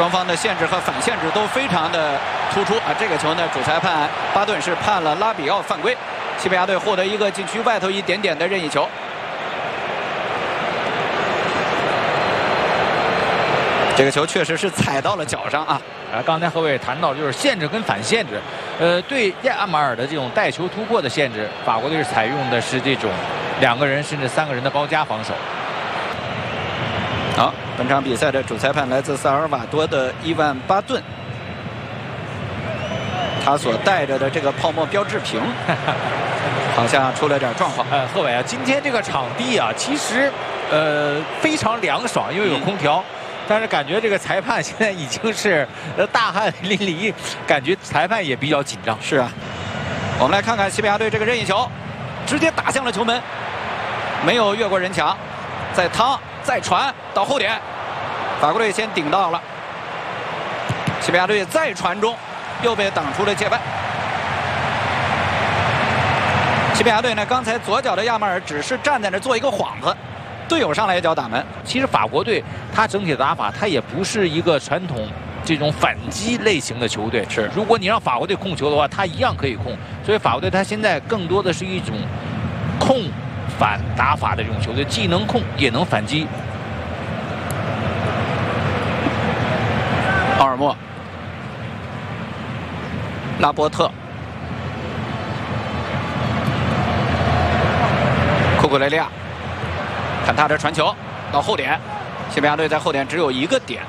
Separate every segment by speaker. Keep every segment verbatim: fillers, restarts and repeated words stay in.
Speaker 1: 双方的限制和反限制都非常的突出啊！这个球呢，主裁判巴顿是判了拉比奥犯规，西班牙队获得一个禁区外头一点点的任意球。这个球确实是踩到了脚上啊！
Speaker 2: 啊，刚才何伟谈到就是限制跟反限制，呃，对亚马尔的这种带球突破的限制，法国队是采用的是这种两个人甚至三个人的高加防守。
Speaker 1: 好，本场比赛的主裁判来自萨尔瓦多的伊万巴顿，他所带着的这个泡沫标志屏，好像出了点状况。
Speaker 2: 呃，贺伟啊，今天这个场地啊，其实呃非常凉爽，因为有空调。嗯，但是感觉这个裁判现在已经是呃大汗淋漓，感觉裁判也比较紧张。
Speaker 1: 是啊，我们来看看西班牙队这个任意球，直接打向了球门，没有越过人墙，再趟再传到后点，法国队先顶到了，西班牙队再传中，又被挡出了界外。西班牙队呢，刚才左脚的亚马尔只是站在那做一个幌子。队友上来一脚打门。
Speaker 2: 其实法国队他整体的打法，他也不是一个传统这种反击类型的球队。
Speaker 1: 是，如
Speaker 2: 果你让法国队控球的话，他一样可以控。所以法国队他现在更多的是一种控反打法的这种球队，既能控也能反击。
Speaker 1: 奥尔莫、拉波特、库库雷利亚。看他的传球到后点，西班牙队在后点只有一个点，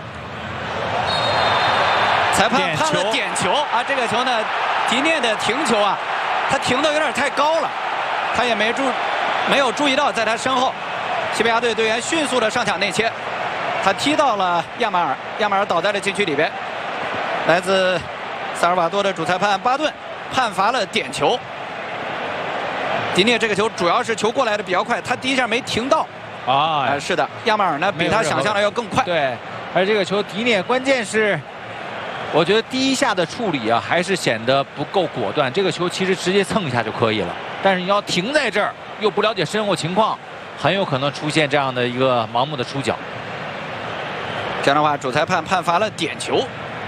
Speaker 1: 裁判判了点球啊！这个球呢，迪涅的停球啊，他停的有点太高了，他也没注没有注意到在他身后，西班牙队队员迅速的上抢内切，他踢到了亚马尔，亚马尔倒在了禁区里边。来自萨尔瓦多的主裁判巴顿判罚了点球。迪涅这个球主要是球过来的比较快，他第一下没停到。啊、呃，是的，亚马尔呢比他想象的要更快。
Speaker 2: 对，而这个球迪涅关键是，我觉得第一下的处理啊，还是显得不够果断。这个球其实直接蹭一下就可以了，但是你要停在这儿，又不了解身后情况，很有可能出现这样的一个盲目的出脚。
Speaker 1: 这样的话，主裁判判罚了点球。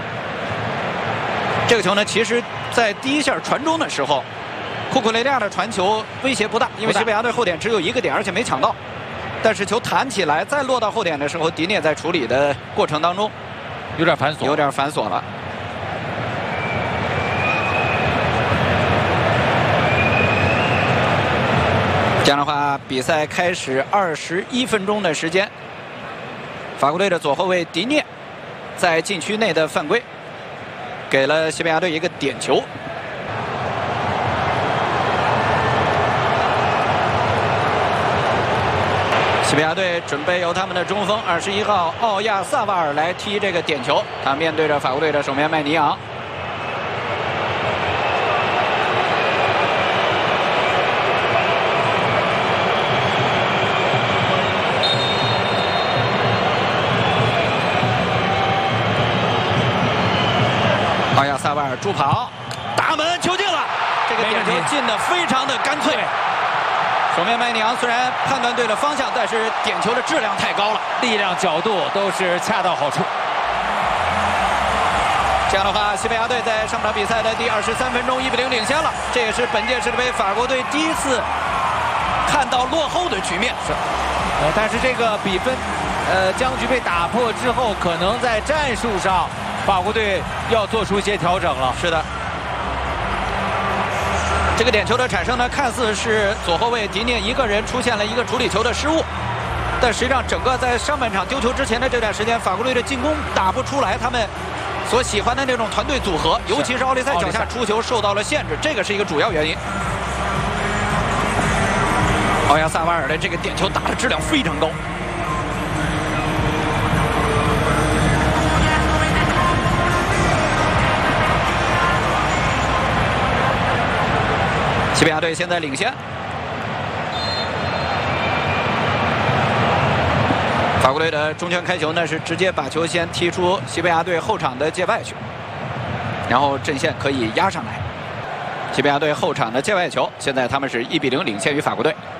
Speaker 1: 这个球呢，其实在第一下传中的时候，库库雷利亚的传球威胁不大，因为西班牙队后点只有一个点，而且没抢到。但是球弹起来，再落到后点的时候，迪涅在处理的过程当中，
Speaker 2: 有点繁琐，
Speaker 1: 有点繁琐了。这样的话，比赛开始二十一分钟的时间，法国队的左后卫迪涅在禁区内的犯规，给了西班牙队一个点球。西班牙队准备由他们的中锋二十一号奥亚萨瓦尔来踢这个点球，他面对着法国队的守门员麦尼昂。奥亚萨瓦尔助跑，打门球进了，这个点球进得非常的干脆。守门员麦尼昂虽然判断对了方向，但是点球的质量太高了，
Speaker 2: 力量、角度都是恰到好处。
Speaker 1: 这样的话，西班牙队在上场比赛的第二十三分钟一比零领先了，这也是本届世界杯法国队第一次看到落后的局面。
Speaker 2: 是，呃，但是这个比分，呃，僵局被打破之后，可能在战术上，法国队要做出一些调整了。
Speaker 1: 是的。这个点球的产生呢，看似是左后卫迪涅一个人出现了一个处理球的失误，但实际上整个在上半场丢球之前的这段时间，法国队的进攻打不出来他们所喜欢的那种团队组合，尤其是奥利塞脚下出球受到了限制，这个是一个主要原因。奥亚萨瓦尔的这个点球打的质量非常高。西班牙队现在领先，法国队的中圈开球呢是直接把球先踢出西班牙队后场的界外去，然后阵线可以压上来。西班牙队后场的界外球，现在他们是一比零领先于法国队。